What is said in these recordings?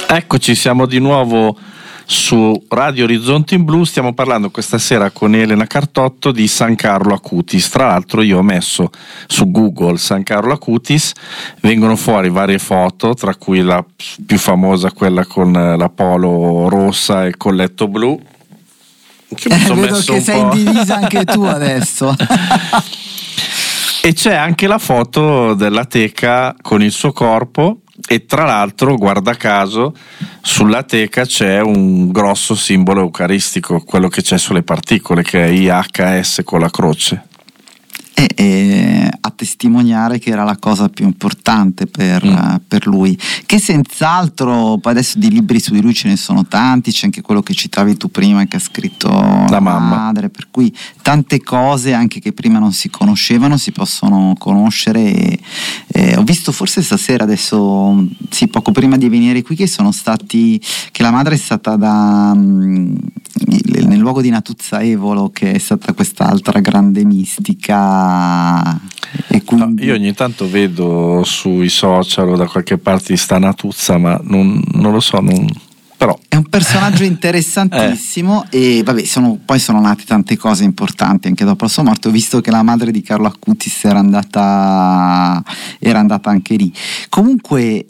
Eccoci, siamo di nuovo su Radio Orizzonti in Blu. Stiamo parlando questa sera con Elena Cartotto di San Carlo Acutis. Tra l'altro io ho messo su Google San Carlo Acutis, vengono fuori varie foto, tra cui la più famosa, quella con la polo rossa e il colletto blu. Vedo che sei in divisa anche tu adesso. E c'è anche la foto della teca con il suo corpo. E tra l'altro, guarda caso, sulla teca c'è un grosso simbolo eucaristico, quello che c'è sulle particole, che è IHS con la croce. A testimoniare che era la cosa più importante per lui, che senz'altro, poi adesso di libri su di lui ce ne sono tanti, c'è anche quello che citavi tu prima che ha scritto la madre, per cui tante cose anche che prima non si conoscevano si possono conoscere. Ho visto forse stasera, adesso sì, poco prima di venire qui, che la madre è stata nel luogo di Natuzza Evolo, che è stata quest'altra grande mistica. E quindi... io ogni tanto vedo sui social o da qualche parte di sta Natuzza, ma non lo so, però è un personaggio interessantissimo. E vabbè, poi sono nate tante cose importanti anche dopo la sua morte. Ho visto che la madre di Carlo Acutis era andata anche lì. Comunque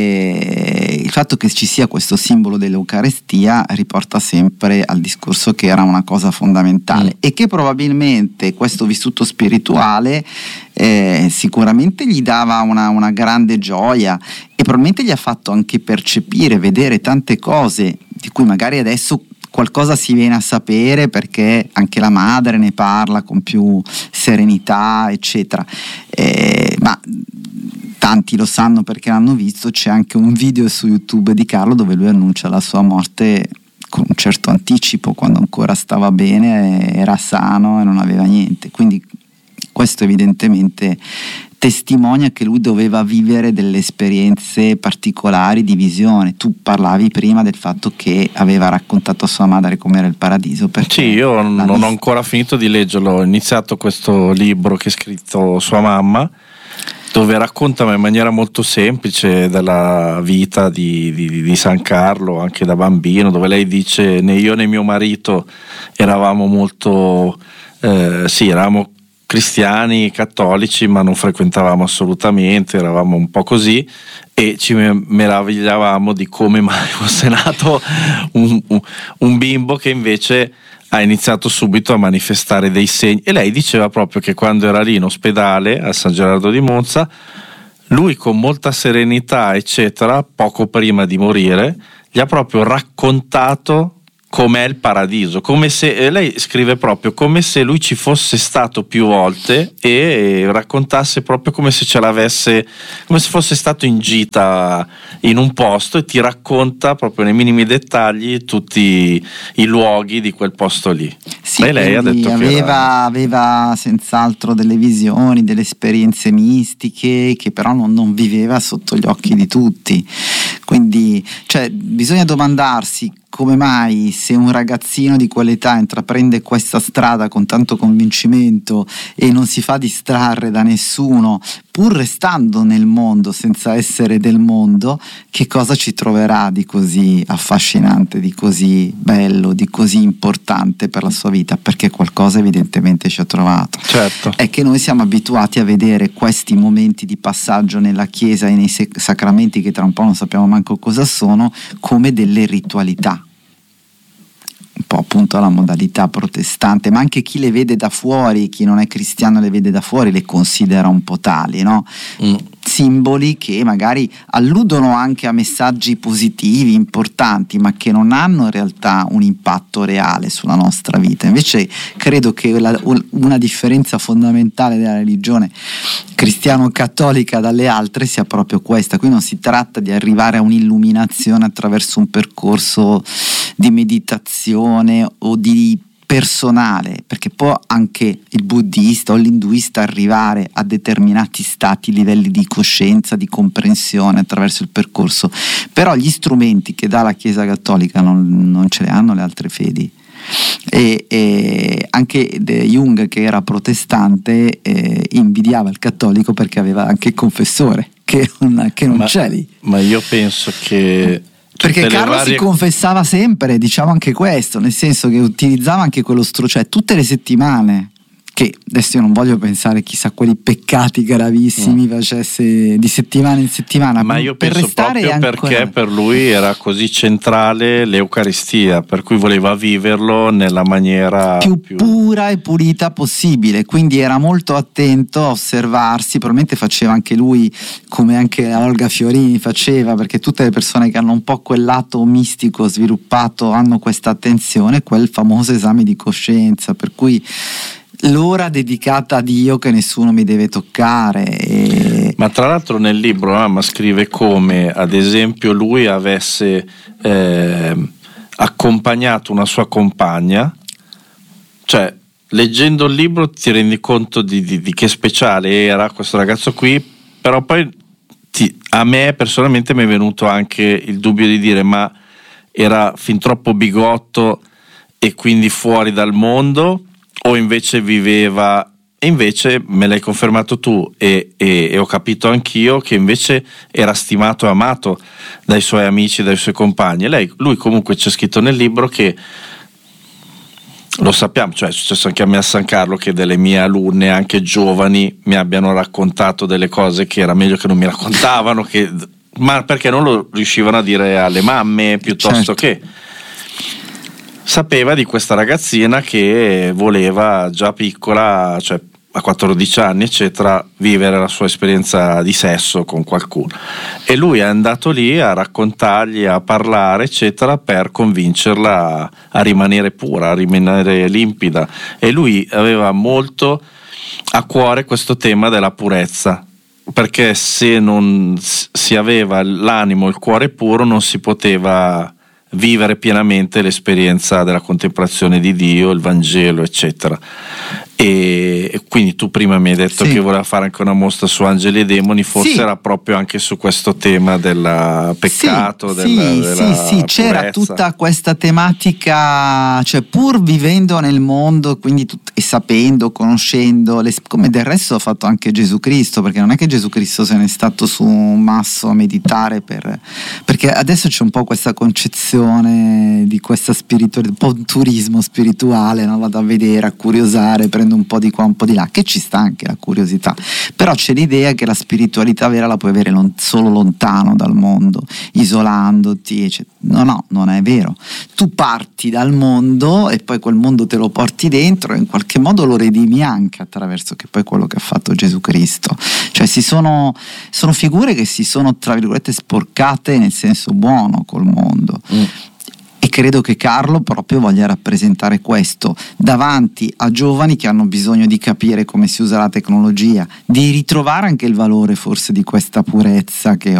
il fatto che ci sia questo simbolo dell'Eucarestia riporta sempre al discorso che era una cosa fondamentale e che probabilmente questo vissuto spirituale sicuramente gli dava una grande gioia e probabilmente gli ha fatto anche percepire, vedere tante cose di cui magari adesso qualcosa si viene a sapere perché anche la madre ne parla con più serenità, eccetera, ma tanti lo sanno perché l'hanno visto. C'è anche un video su YouTube di Carlo dove lui annuncia la sua morte con un certo anticipo, quando ancora stava bene, era sano e non aveva niente. Quindi questo evidentemente testimonia che lui doveva vivere delle esperienze particolari di visione. Tu parlavi prima del fatto che aveva raccontato a sua madre com'era il paradiso. Sì, io non ho ancora finito di leggerlo. Ho iniziato questo libro che ha scritto sua mamma, dove racconta in maniera molto semplice della vita di San Carlo, anche da bambino, dove lei dice: né io né mio marito eravamo molto eravamo cristiani, cattolici, ma non frequentavamo assolutamente, eravamo un po' così, e ci meravigliavamo di come mai fosse nato un bimbo che invece ha iniziato subito a manifestare dei segni. E lei diceva proprio che quando era lì in ospedale a San Gerardo di Monza, lui con molta serenità eccetera, poco prima di morire, gli ha proprio raccontato com'è il paradiso, come se lei scrive proprio come se lui ci fosse stato più volte e raccontasse proprio come se ce l'avesse, come se fosse stato in gita in un posto, e ti racconta proprio nei minimi dettagli tutti i luoghi di quel posto lì. Sì, e lei ha detto aveva senz'altro delle visioni, delle esperienze mistiche che però non viveva sotto gli occhi di tutti. Quindi bisogna domandarsi come mai, se un ragazzino di quell'età intraprende questa strada con tanto convincimento e non si fa distrarre da nessuno, pur restando nel mondo senza essere del mondo, che cosa ci troverà di così affascinante, di così bello, di così importante per la sua vita? Perché qualcosa evidentemente ci ha trovato. Certo. È che noi siamo abituati a vedere questi momenti di passaggio nella Chiesa e nei sacramenti, che tra un po' non sappiamo manco cosa sono, come delle ritualità, un po' appunto alla modalità protestante, ma anche chi le vede da fuori, chi non è cristiano le vede da fuori, le considera un po' tali, no? Simboli che magari alludono anche a messaggi positivi, importanti, ma che non hanno in realtà un impatto reale sulla nostra vita. Invece credo che una differenza fondamentale della religione cristiano-cattolica dalle altre sia proprio questa. Qui non si tratta di arrivare a un'illuminazione attraverso un percorso di meditazione o di personale, perché può anche il buddista o l'induista arrivare a determinati stati, livelli di coscienza, di comprensione attraverso il percorso, però gli strumenti che dà la Chiesa cattolica non ce le hanno le altre fedi. E anche Jung, che era protestante, invidiava il cattolico perché aveva anche il confessore che non c'è lì. Ma io penso che Perché Carlo si confessava sempre, diciamo anche questo, nel senso che utilizzava anche quello cioè tutte le settimane, che adesso io non voglio pensare chissà quali peccati gravissimi facesse di settimana in settimana, ma io penso proprio ancora... perché per lui era così centrale l'Eucaristia, per cui voleva viverlo nella maniera più pura e pulita possibile, quindi era molto attento a osservarsi. Probabilmente faceva anche lui come anche Olga Fiorini faceva, perché tutte le persone che hanno un po' quel lato mistico sviluppato hanno questa attenzione, quel famoso esame di coscienza, per cui l'ora dedicata a Dio che nessuno mi deve toccare. Ma tra l'altro nel libro Mamma scrive come ad esempio lui avesse accompagnato una sua compagna, cioè leggendo il libro ti rendi conto di che speciale era questo ragazzo qui, però poi a me personalmente mi è venuto anche il dubbio di dire ma era fin troppo bigotto e quindi fuori dal mondo, o invece viveva, e invece me l'hai confermato tu e ho capito anch'io che invece era stimato e amato dai suoi amici, dai suoi compagni. Lui comunque c'è scritto nel libro che, lo sappiamo, cioè è successo anche a me a San Carlo che delle mie alunne anche giovani mi abbiano raccontato delle cose che era meglio che non mi raccontavano, ma perché non lo riuscivano a dire alle mamme piuttosto che... Sapeva di questa ragazzina che voleva già piccola, cioè a 14 anni eccetera, vivere la sua esperienza di sesso con qualcuno, e lui è andato lì a raccontargli, a parlare eccetera, per convincerla a rimanere pura, a rimanere limpida, e lui aveva molto a cuore questo tema della purezza, perché se non si aveva l'animo, il cuore puro, non si poteva vivere pienamente l'esperienza della contemplazione di Dio, il Vangelo eccetera. E quindi tu prima mi hai detto che voleva fare anche una mostra su angeli e demoni, forse era proprio anche su questo tema del peccato, della c'era purezza. Tutta questa tematica, cioè pur vivendo nel mondo, quindi e sapendo, conoscendo come del resto ha fatto anche Gesù Cristo, perché non è che Gesù Cristo se n'è stato su un masso a meditare perché adesso c'è un po' questa concezione di questa spiritualità, un po' un turismo spirituale, no? Vado a vedere, a curiosare, prendo un po' di qua, un po' di là, che ci sta anche la curiosità, però c'è l'idea che la spiritualità vera la puoi avere solo lontano dal mondo, isolandoti, eccetera. No, non è vero. Tu parti dal mondo e poi quel mondo te lo porti dentro e in qualche modo lo redimi anche attraverso che poi quello che ha fatto Gesù Cristo. Cioè sono figure che si sono, tra virgolette, sporcate nel senso buono col mondo. E credo che Carlo proprio voglia rappresentare questo davanti a giovani che hanno bisogno di capire come si usa la tecnologia, di ritrovare anche il valore forse di questa purezza che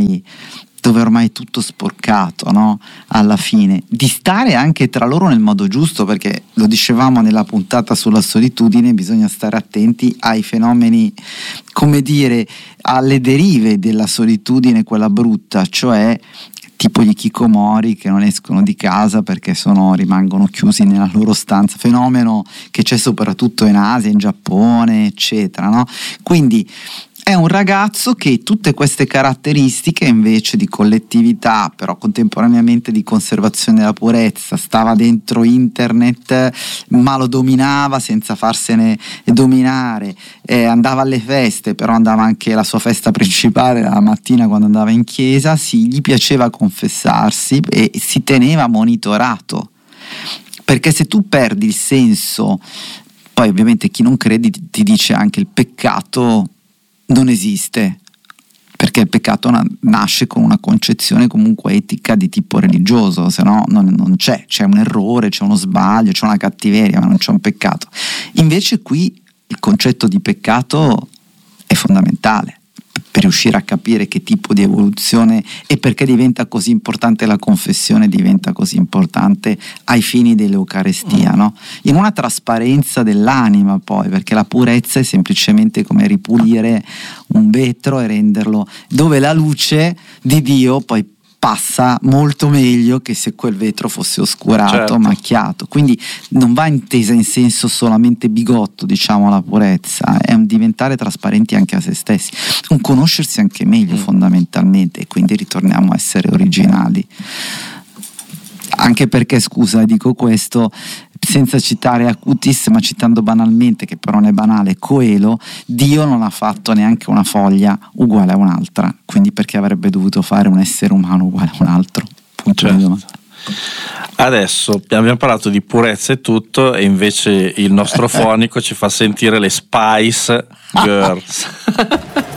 dove ormai è tutto sporcato, no? Alla fine, di stare anche tra loro nel modo giusto, perché lo dicevamo nella puntata sulla solitudine, bisogna stare attenti ai fenomeni, come dire, alle derive della solitudine, quella brutta, cioè tipo gli hikikomori che non escono di casa perché rimangono chiusi nella loro stanza, fenomeno che c'è soprattutto in Asia, in Giappone, eccetera, no? Quindi è un ragazzo che tutte queste caratteristiche invece di collettività, però contemporaneamente di conservazione della purezza, stava dentro internet ma lo dominava senza farsene dominare, andava alle feste, però andava anche alla sua festa principale la mattina quando andava in chiesa, gli piaceva confessarsi e si teneva monitorato, perché se tu perdi il senso, poi ovviamente chi non crede ti dice anche il peccato non esiste, perché il peccato nasce con una concezione comunque etica di tipo religioso, se no non c'è un errore, c'è uno sbaglio, c'è una cattiveria, ma non c'è un peccato. Invece qui il concetto di peccato è fondamentale per riuscire a capire che tipo di evoluzione e perché diventa così importante la confessione, diventa così importante ai fini dell'Eucarestia, no? In una trasparenza dell'anima poi, perché la purezza è semplicemente come ripulire un vetro e renderlo dove la luce di Dio poi passa molto meglio che se quel vetro fosse oscurato, certo, macchiato. Quindi non va intesa in senso solamente bigotto, diciamo, la purezza, è un diventare trasparenti anche a se stessi, un conoscersi anche meglio fondamentalmente, e quindi ritorniamo a essere originali. Anche perché, scusa, dico questo senza citare Acutis, ma citando banalmente, che però non è banale, Coelho: Dio non ha fatto neanche una foglia uguale a un'altra, quindi perché avrebbe dovuto fare un essere umano uguale a un altro? Punto di domanda. Adesso abbiamo parlato di purezza e tutto, e invece il nostro fonico ci fa sentire le Spice Girls.